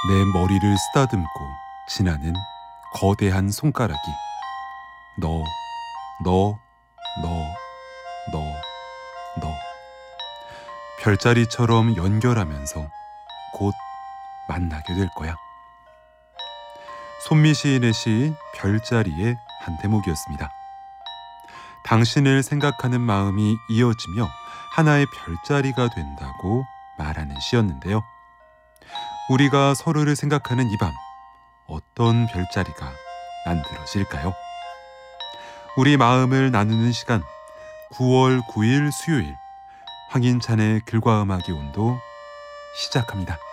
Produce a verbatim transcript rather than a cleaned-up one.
내 머리를 쓰다듬고 지나는 거대한 손가락이 너, 너, 너, 너, 너 별자리처럼 연결하면서 곧 만나게 될 거야. 손미 시인의 시 별자리의 한 대목이었습니다. 당신을 생각하는 마음이 이어지며 하나의 별자리가 된다고 말하는 시였는데요. 우리가 서로를 생각하는 이 밤, 어떤 별자리가 만들어질까요? 우리 마음을 나누는 시간, 구월 구일 수요일, 황인찬의 글과 음악의 온도 시작합니다.